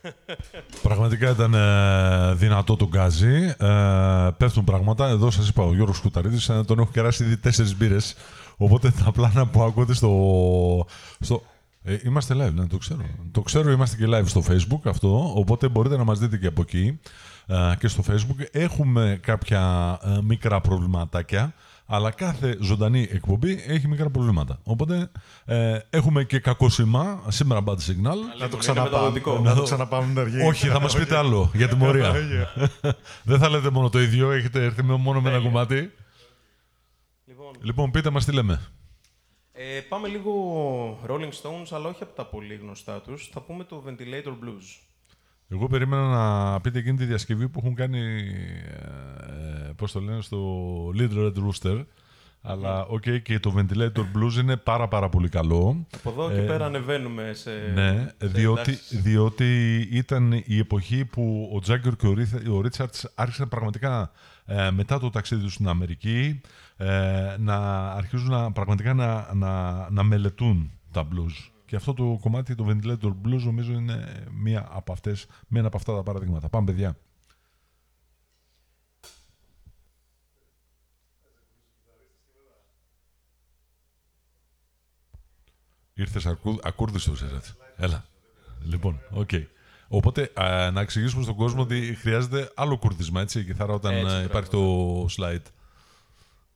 Πραγματικά ήταν δυνατό το γκάζι. Πέφτουν πράγματα. Εδώ σας είπα, ο Γιώργος Κουταρίδης τον έχω κεράσει ήδη 4 μπύρες. Οπότε τα πλάνα που ακούτε στο... είμαστε live, ναι, το ξέρω. Το ξέρω, είμαστε και live στο Facebook αυτό. Οπότε μπορείτε να μας δείτε και από εκεί και στο Facebook. Έχουμε κάποια μικρά προβληματάκια. Αλλά κάθε ζωντανή εκπομπή έχει μικρά προβλήματα. Οπότε έχουμε και κακό σήμα. Σήμερα bad signal. Να το ξαναπάμε αργή. Όχι, θα μας πείτε άλλο για την πορεία. Δεν θα λέτε μόνο το ίδιο, έχετε έρθει μόνο με ένα κομμάτι. Λοιπόν, πείτε μας τι λέμε. Πάμε λίγο Rolling Stones, αλλά όχι από τα πολύ γνωστά τους. Θα πούμε το Ventilator Blues. Εγώ περίμενα να πείτε εκείνη τη διασκευή που έχουν κάνει, πώς το λένε, στο Little Red Rooster. Αλλά, και το Ventilator Blues είναι πάρα πολύ καλό. Από εδώ και πέρα ανεβαίνουμε σε... Ναι, διότι ήταν η εποχή που ο Τζάγκερ και ο Ρίτσαρτς άρχισαν πραγματικά, μετά το ταξίδι τους στην Αμερική, να αρχίζουν πραγματικά να μελετούν τα blues. Και αυτό το κομμάτι, το Ventilator Blues, νομίζω είναι ένα από αυτά τα παραδείγματα. Πάμε, παιδιά. Ήρθες ακούρδιστος, έτσι. Έλα. Λοιπόν, οκ. Οπότε, να εξηγήσουμε στον κόσμο ότι χρειάζεται άλλο κουρδισμα, έτσι, η κιθάρα όταν υπάρχει το slide.